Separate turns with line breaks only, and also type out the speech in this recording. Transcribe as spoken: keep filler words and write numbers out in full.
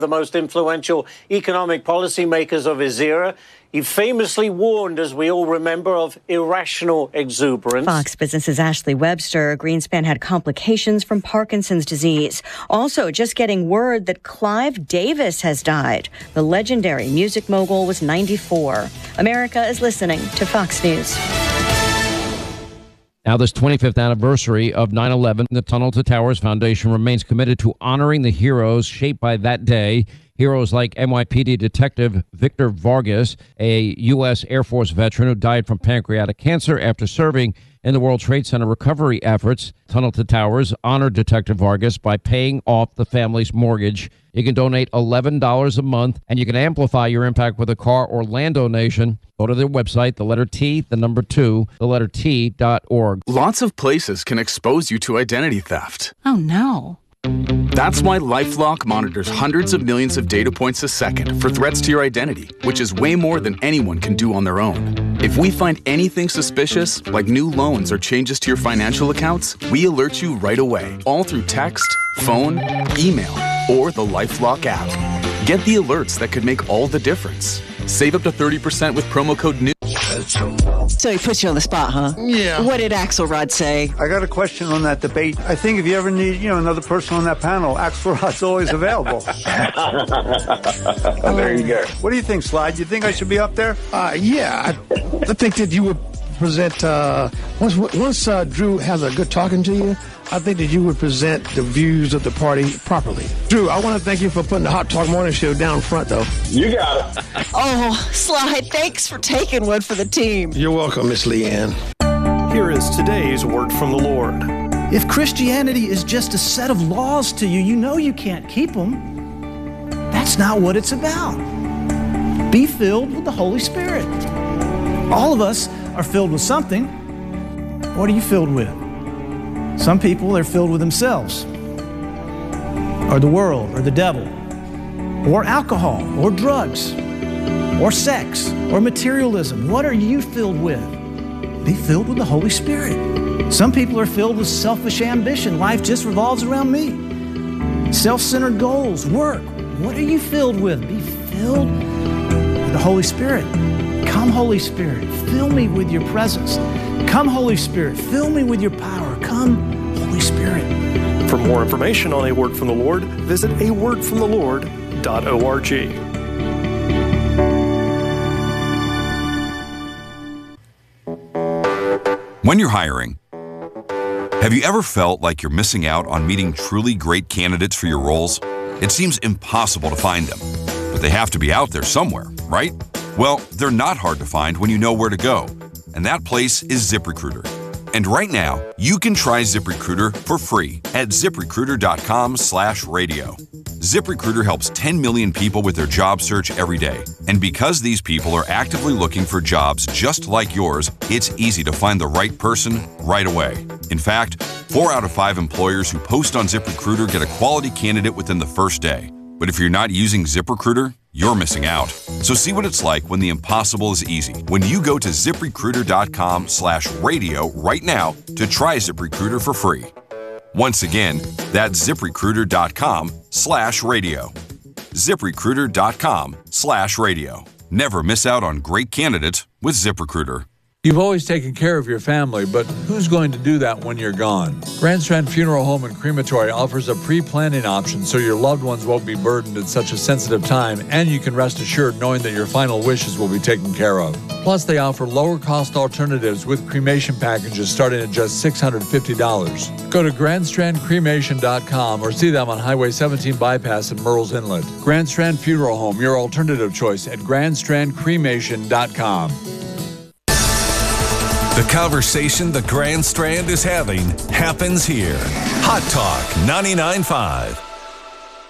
the most influential economic policymakers of his era. He famously warned, as we all remember, of irrational exuberance.
Fox Business's Ashley Webster. Greenspan had complications from Parkinson's disease. Also, just getting word that Clive Davis has died. The legendary music mogul was ninety-four. America is listening to Fox News.
Now, this twenty-fifth anniversary of nine eleven, the Tunnel to Towers Foundation remains committed to honoring the heroes shaped by that day. Heroes like N Y P D Detective Victor Vargas, a U S Air Force veteran who died from pancreatic cancer after serving in the World Trade Center recovery efforts. Tunnel to Towers honored Detective Vargas by paying off the family's mortgage. You can donate eleven dollars a month, and you can amplify your impact with a car or land donation. Go to their website, the letter T, the number two, the letter T dot org.
Lots of places can expose you to identity theft.
Oh, no.
That's why LifeLock monitors hundreds of millions of data points a second for threats to your identity, which is way more than anyone can do on their own. If we find anything suspicious, like new loans or changes to your financial accounts, we alert you right away, all through text, phone, email, or the LifeLock app. Get the alerts that could make all the difference. Save up to thirty percent with promo code NEW.
So he puts you on the spot, huh?
Yeah.
What did Axelrod say?
I got a question on that debate. I think if you ever need, you know, another person on that panel, Axelrod's always available.
There you go.
What do you think, Slide? You think I should be up there?
Uh, yeah, I, I think that you would present, uh, once once uh, Drew has a good talking to you, I think that you would present the views of the party properly. Drew, I want to thank you for putting the Hot Talk Morning Show down front, though.
You got it.
Oh, Slide, thanks for taking one for the team.
You're welcome, Miss Leanne.
Here is today's word from the Lord.
If Christianity is just a set of laws to you, you know you can't keep them. That's not what it's about. Be filled with the Holy Spirit. All of us are filled with something. What are you filled with? Some people are filled with themselves, or the world, or the devil, or alcohol, or drugs, or sex, or materialism. What are you filled with? Be filled with the Holy Spirit. Some people are filled with selfish ambition. Life just revolves around me. Self-centered goals, work. What are you filled with? Be filled with the Holy Spirit. Come, Holy Spirit, fill me with your presence. Come, Holy Spirit, fill me with your power. Come, Holy Spirit.
For more information on A Word from the Lord, visit a word from the lord dot org.
When you're hiring, have you ever felt like you're missing out on meeting truly great candidates for your roles? It seems impossible to find them, but they have to be out there somewhere, right? Well, they're not hard to find when you know where to go, and that place is ZipRecruiter. And right now, you can try ZipRecruiter for free at ZipRecruiter.com slash radio. ZipRecruiter helps ten million people with their job search every day. And because these people are actively looking for jobs just like yours, it's easy to find the right person right away. In fact, four out of five employers who post on ZipRecruiter get a quality candidate within the first day. But if you're not using ZipRecruiter, you're missing out. So see what it's like when the impossible is easy. When you go to ZipRecruiter.com slash radio right now to try ZipRecruiter for free. Once again, that's ZipRecruiter.com slash radio. ZipRecruiter.com slash radio. Never miss out on great candidates with ZipRecruiter.
You've always taken care of your family, but who's going to do that when you're gone? Grand Strand Funeral Home and Crematory offers a pre-planning option so your loved ones won't be burdened at such a sensitive time, and you can rest assured knowing that your final wishes will be taken care of. Plus, they offer lower-cost alternatives with cremation packages starting at just six hundred fifty dollars. Go to grand strand cremation dot com or see them on Highway seventeen Bypass in Murrells Inlet. Grand Strand Funeral Home, your alternative choice at grand strand cremation dot com.
The conversation the Grand Strand is having happens here. Hot Talk ninety-nine point five.